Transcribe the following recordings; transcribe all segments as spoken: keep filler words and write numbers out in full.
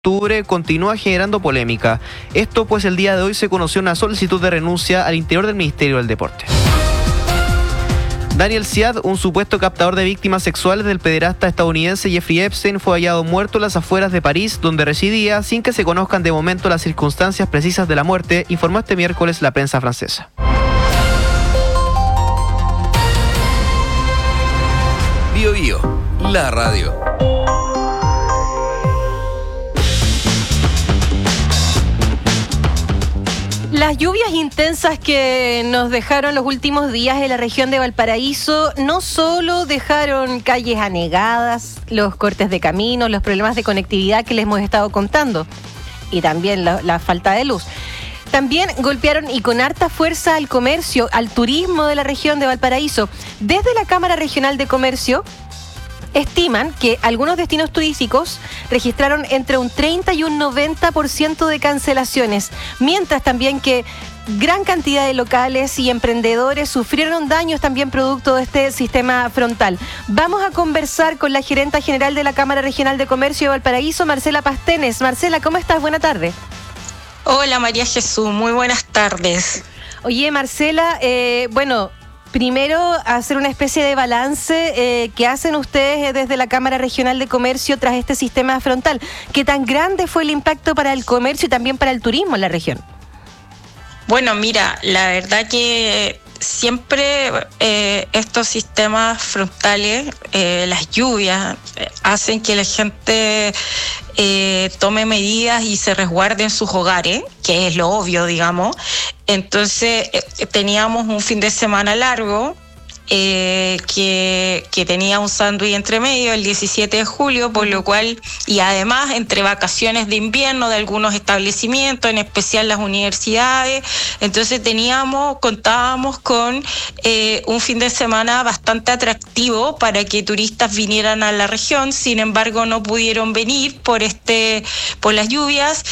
octubre continúa generando polémica. Esto pues el día de hoy se conoció una solicitud de renuncia al interior del Ministerio del Deporte. Daniel Ziad, un supuesto captador de víctimas sexuales del pederasta estadounidense Jeffrey Epstein, fue hallado muerto en las afueras de París, donde residía, sin que se conozcan de momento las circunstancias precisas de la muerte, informó este miércoles la prensa francesa. Bio Bio, la radio. Las lluvias intensas que nos dejaron los últimos días en la región de Valparaíso no solo dejaron calles anegadas, los cortes de camino, los problemas de conectividad que les hemos estado contando y también la, la falta de luz. También golpearon y con harta fuerza al comercio, al turismo de la región de Valparaíso. Desde la Cámara Regional de Comercio estiman que algunos destinos turísticos registraron entre un treinta y un noventa por ciento de cancelaciones, mientras también que gran cantidad de locales y emprendedores sufrieron daños también producto de este sistema frontal. Vamos a conversar con la gerenta general de la Cámara Regional de Comercio de Valparaíso, Marcela Pastenes. Marcela, ¿cómo estás? Buena tarde. Hola María Jesús, muy buenas tardes. Oye Marcela, eh, bueno... Primero, hacer una especie de balance eh, que hacen ustedes desde la Cámara Regional de Comercio tras este sistema frontal. ¿Qué tan grande fue el impacto para el comercio y también para el turismo en la región? Bueno, mira, la verdad que siempre eh, estos sistemas frontales, eh, las lluvias, eh, hacen que la gente eh, tome medidas y se resguarde en sus hogares, que es lo obvio, digamos. Entonces eh, teníamos un fin de semana largo eh, que, que tenía un sándwich entre medio el diecisiete de julio, por lo cual, y además entre vacaciones de invierno de algunos establecimientos, en especial las universidades, entonces teníamos, contábamos con eh, un fin de semana bastante atractivo para que turistas vinieran a la región. Sin embargo, no pudieron venir por este, por las lluvias,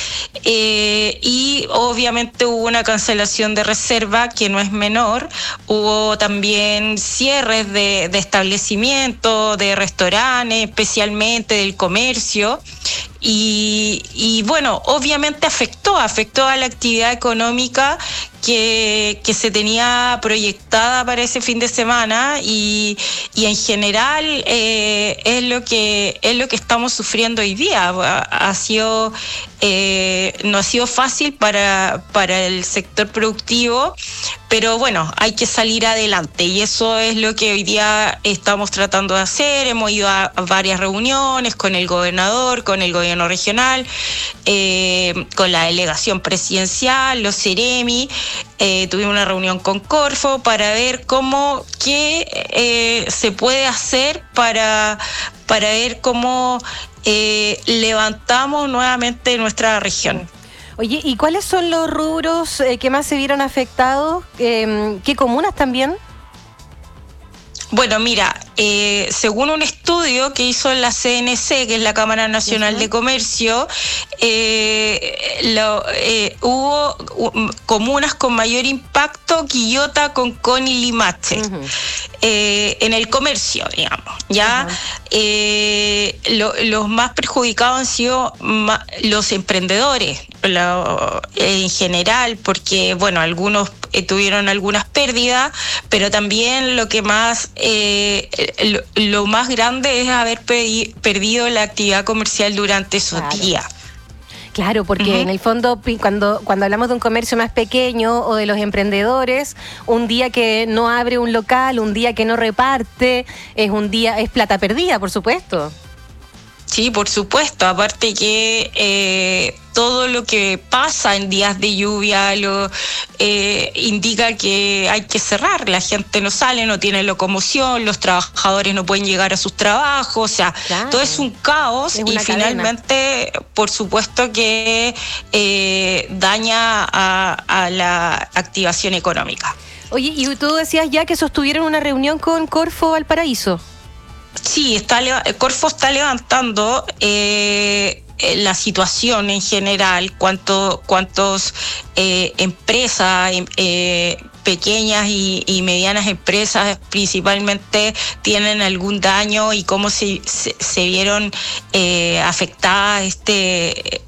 eh, y obviamente hubo una cancelación de reserva que no es menor. Hubo también cierres de, de establecimientos, de restaurantes, especialmente del comercio. Y, y bueno, obviamente afectó, afectó a la actividad económica que, que se tenía proyectada para ese fin de semana, y, y en general eh, es lo que es lo que estamos sufriendo hoy día. Ha, ha sido eh, no ha sido fácil para, para el sector productivo, pero bueno, hay que salir adelante y eso es lo que hoy día estamos tratando de hacer. Hemos ido a, a varias reuniones con el gobernador, con el gobierno regional, eh, con la delegación presidencial, los Ceremi. Eh, tuvimos una reunión con Corfo para ver cómo, qué eh, se puede hacer para, para ver cómo eh, levantamos nuevamente nuestra región. Oye, ¿y cuáles son los rubros eh, que más se vieron afectados? Eh, ¿Qué comunas también? Bueno, mira, eh, según un estudio que hizo la C N C, que es la Cámara Nacional uh-huh. de Comercio, eh, lo, eh, hubo uh, comunas con mayor impacto: Quillota, Concón y Limache, uh-huh. eh, en el comercio, digamos. Ya uh-huh. eh, lo, los más perjudicados han sido ma- los emprendedores, lo, en general, porque, bueno, algunos eh, tuvieron algunas pérdidas, pero también lo que más... Eh, lo, lo más grande es haber pedi- perdido la actividad comercial durante esos claro. días. Claro, porque uh-huh. en el fondo cuando, cuando hablamos de un comercio más pequeño o de los emprendedores, un día que no abre un local, un día que no reparte, es un día, es plata perdida, por supuesto. Sí, por supuesto, aparte que eh, todo lo que pasa en días de lluvia lo eh, indica que hay que cerrar, la gente no sale, no tiene locomoción, los trabajadores no pueden llegar a sus trabajos, o sea, claro. todo es un caos es y finalmente, cadena. Por supuesto que eh, daña a, a la activación económica. Oye, y tú decías ya que sostuvieron una reunión con Corfo Valparaíso. Sí, está, Corfo está levantando eh, la situación en general, cuánto, cuántos eh, empresas, eh, pequeñas y, y medianas empresas principalmente tienen algún daño y cómo se, se, se vieron eh, afectadas este